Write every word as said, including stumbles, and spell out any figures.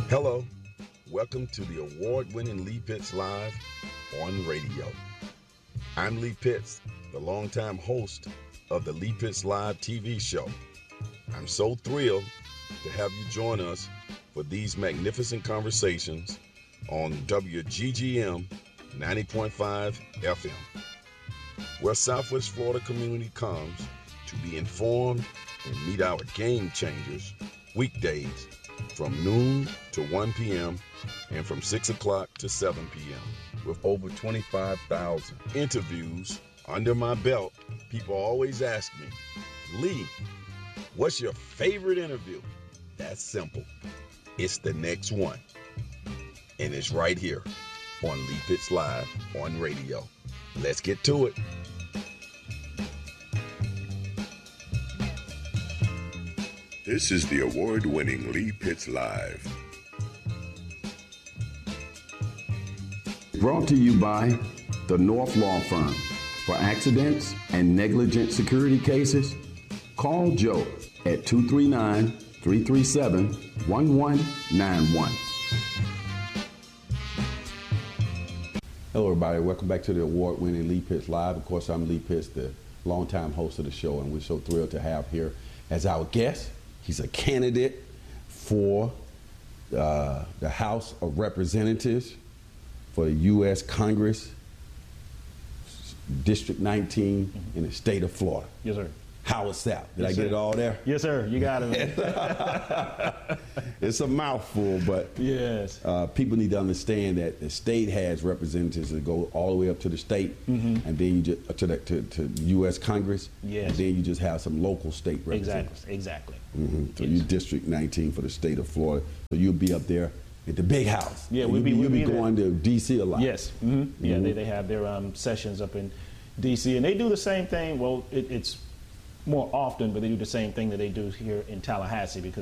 Hello, welcome to the award-winning Lee Pitts Live on radio. I'm Lee Pitts, the longtime host of the Lee Pitts Live T V show. I'm so thrilled to have you join us for these magnificent conversations on W G G M ninety point five F M, where Southwest Florida community comes to be informed and meet our game changers weekdays from noon to one p.m. and from six o'clock to seven p.m. With over twenty-five thousand interviews under my belt, people always ask me, Lee, what's your favorite interview? That's simple. It's the next one. And it's right here on Lee Pitts Live on radio. Let's get to it. This is the award-winning Lee Pitts Live. Brought to you by the North Law Firm. For accidents and negligent security cases, call Joe at two three nine, three three seven, one one nine one. Hello, everybody. Welcome back to the award-winning Lee Pitts Live. Of course, I'm Lee Pitts, the longtime host of the show, and we're so thrilled to have here as our guest. He's a candidate for uh, the House of Representatives for the U S Congress, District nineteen mm-hmm. in the state of Florida. Yes, sir. Howard Sapp. Did yes, I get sir. it all there? Yes, sir. You got it. It's a mouthful, but yes, uh, people need to understand that the state has representatives that go all the way up to the state, mm-hmm. and then you just to the to, to U S Congress. Yes. And then you just have some local state representatives. Exactly. Exactly. Mm-hmm. So yes. you District nineteen for the state of Florida. So you'll be up there at the big house. Yeah, we'll we'll be. You'll we'll be, be going to D C a lot. Yes. Mm-hmm. Mm-hmm. Yeah, they, they have their um, sessions up in D C and they do the same thing. Well, it, it's more often, but they do the same thing that they do here in Tallahassee because